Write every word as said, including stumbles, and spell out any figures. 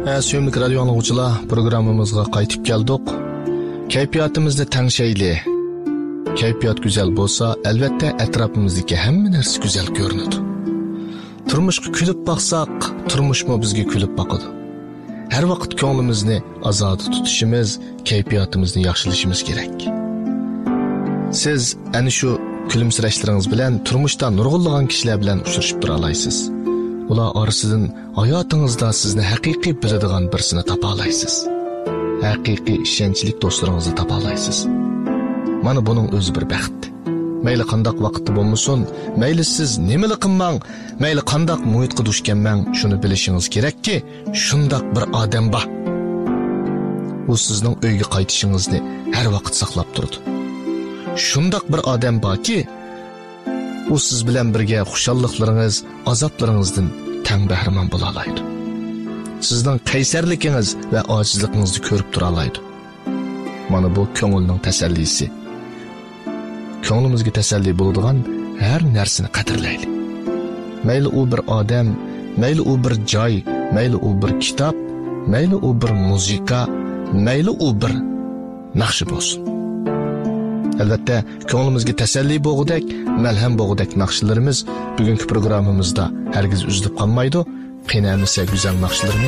Suyumlik radyo anlıqçılar, programımızga qaytib keldik. Kayfiyatimizni tangshayli. Kayfiyat güzel bolsa, albatta atrofimizdagi hamma narsa güzel ko'rinadi. Turmushga kulib baqsaq, turmushmo bizga kulib baqadi. Har vaqt ko'nglimizni ozoda tutishimiz, kayfiyatimizni yaxshilashimiz kerak. Siz ana shu kulimsirashlaringiz bilan turmushda nurg'unlagan kishilar bilan uchrashib tura olasiz. Ular orasidan hayotingizda sizni haqiqiy biladigan birsini topa olasiz. Haqiqiy ishonchli do'stlaringizni topa olasiz. Mana buning o'zi bir baxt. Mayli qandoq vaqtda bo'lmasin, mayli siz nimani qilmang, mayli qandoq muhitga duch kelmang, shuni bilishingiz kerakki, shundoq bir odam bor. U sizning uyga qaytishingizni har vaqt saqlab turadi. Shundoq bir odam borki, u siz bilan birga xushalliklaringiz, azoblaringizdan tang bahramon bo'la oladi. Sizning qaysarligingiz va ojizligingizni ko'rib tura oladi. Mana bu ko'ngilning tasallisi. Ko'nglimizga tasalli bo'ladigan har narsani qadrlaylik. Mayli u bir odam, mayli u bir joy, mayli u bir kitob, mayli u bir musiqa, mayli u bir naqshi bo'lsin. Albatta, ko'nglimizga tasalli bo'lgudak, malham bo'lgudak naqshlarimiz bugungi programmamizda hargiz uzilib qolmaydi. Qiynalmasa go'zal naqshlarimiz